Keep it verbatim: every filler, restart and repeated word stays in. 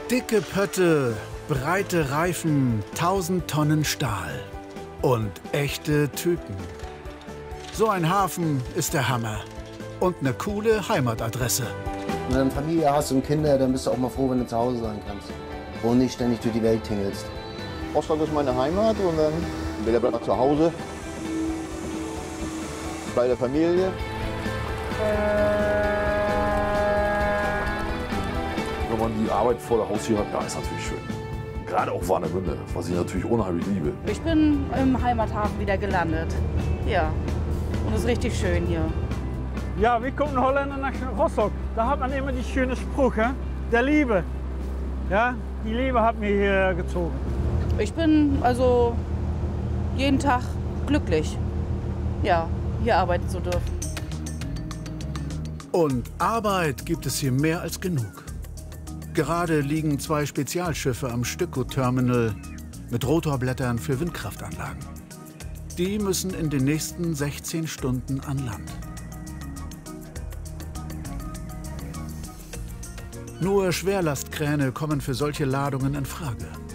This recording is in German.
Dicke Pötte, breite Reifen, tausend Tonnen Stahl und echte Typen. So ein Hafen ist der Hammer und eine coole Heimatadresse. Wenn du eine Familie hast und Kinder, dann bist du auch mal froh, wenn du zu Hause sein kannst und nicht ständig durch die Welt tingelst. Rostock ist meine Heimat und dann will er bleibt zu Hause, bei der Familie. Wenn man die Arbeit vor der Haustür hat, ja, ist natürlich schön. Gerade auch Warnemünde, was ich natürlich unheimlich liebe. Ich bin im Heimathafen wieder gelandet. Ja, und es ist richtig schön hier. Ja, wir kommen Holländer nach Rostock. Da hat man immer die schöne Spruch, hè? Der Liebe. Ja, die Liebe hat mich hier gezogen. Ich bin also jeden Tag glücklich, ja, hier arbeiten zu dürfen. Und Arbeit gibt es hier mehr als genug. Gerade liegen zwei Spezialschiffe am Stückgut-Terminal mit Rotorblättern für Windkraftanlagen. Die müssen in den nächsten sechzehn Stunden an Land. Nur Schwerlastkräne kommen für solche Ladungen in Frage.